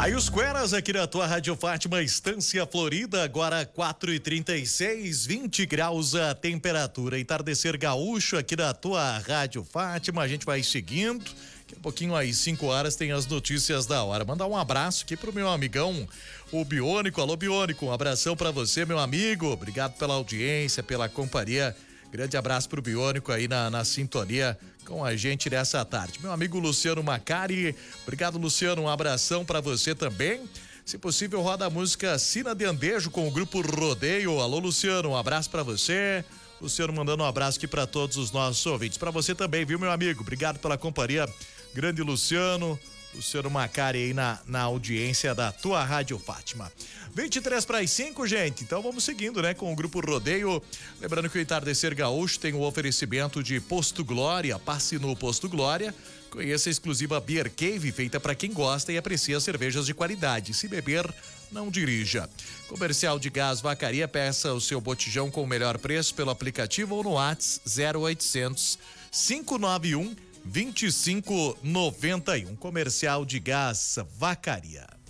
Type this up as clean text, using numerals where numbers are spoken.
Aí os Queras aqui na tua Rádio Fátima, Estância Florida, agora 4h36, 20 graus a temperatura. Entardecer gaúcho aqui na tua Rádio Fátima, a gente vai seguindo. Daqui a pouquinho às 5 horas tem as notícias da hora. Mandar um abraço aqui pro meu amigão, o Biônico. Alô, Biônico, um abração pra você, meu amigo. Obrigado pela audiência, pela companhia. Grande abraço pro Biônico aí na sintonia com a gente nessa tarde. Meu amigo Luciano Macari, obrigado, Luciano, um abração pra você também. Se possível, roda a música Sina de Andejo com o grupo Rodeio. Alô, Luciano, um abraço pra você. Luciano mandando um abraço aqui pra todos os nossos ouvintes. Pra você também, viu, meu amigo? Obrigado pela companhia. Grande Luciano Macari aí na audiência da tua Rádio Fátima. 23:05, gente. Então vamos seguindo, né, com o grupo Rodeio. Lembrando que o Entardecer Gaúcho tem o oferecimento de Posto Glória. Passe no Posto Glória. Conheça a exclusiva Beer Cave, feita para quem gosta e aprecia cervejas de qualidade. Se beber, não dirija. Comercial de Gás Vacaria, peça o seu botijão com o melhor preço pelo aplicativo ou no WhatsApp 0800 591 2591. Comercial de Gás Vacaria.